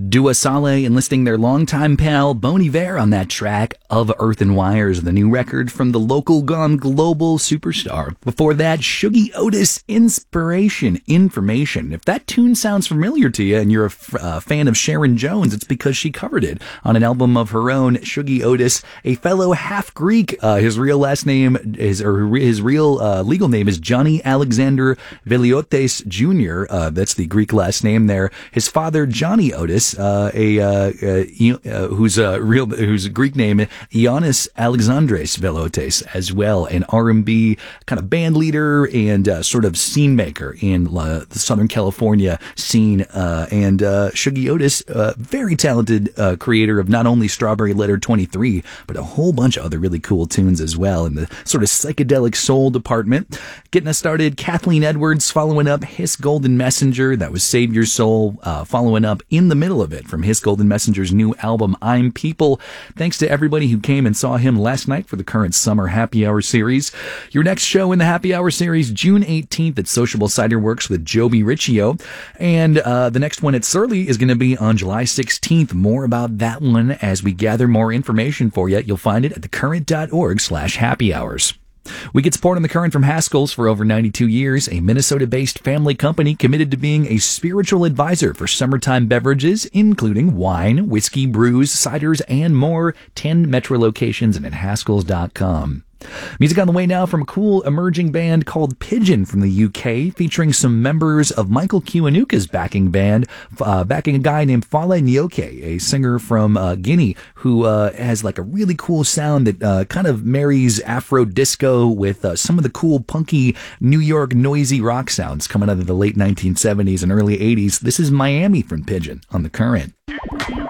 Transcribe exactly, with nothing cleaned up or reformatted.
Dua Saleh enlisting their longtime pal Bon Iver on that track of Earth and Wires, the new record from the local gone global superstar. Before that, Shuggie Otis, Inspiration, Information. If that tune sounds familiar to you and you're a f- uh, fan of Sharon Jones, it's because she covered it on an album of her own. Shuggie Otis, a fellow half Greek. Uh, his real last name is, or his real uh, legal name is Johnny Alexander Veliotes Junior Uh, that's the Greek last name there. His father, Johnny Otis, Uh, a uh, uh, uh, whose uh, real whose Greek name Ioannis Alexandres Velotes, as well, an R and B kind of band leader and uh, sort of scene maker in uh, the Southern California scene. Uh, and uh, Shuggie Otis, uh, very talented uh, creator of not only Strawberry Letter twenty-three, but a whole bunch of other really cool tunes as well in the sort of psychedelic soul department. Getting us started, Kathleen Edwards following up His Golden Messenger. That was Save Your Soul, uh, following up In the Middle of It from His Golden Messenger's new album, I'm People. Thanks to everybody who came and saw him last night for the current summer happy hour series. Your next show in the happy hour series, June eighteenth at Sociable Cider Works with Joby Riccio. And uh, the next one at Surly is going to be on July sixteenth. More about that one as we gather more information for you. You'll find it at thecurrent.org slash happy hours. We get support on The Current from Haskell's for over ninety-two years, a Minnesota-based family company committed to being a spiritual advisor for summertime beverages, including wine, whiskey, brews, ciders, and more. ten Metro locations and at haskells dot com. Music on the way now from a cool emerging band called Pigeon from the U K, featuring some members of Michael Kiwanuka's backing band, uh, backing a guy named Fale Nyoke, a singer from uh, Guinea, who uh, has like a really cool sound that uh, kind of marries Afro disco with uh, some of the cool punky New York noisy rock sounds coming out of the late nineteen seventies and early eighties. This is Miami from Pigeon on The Current.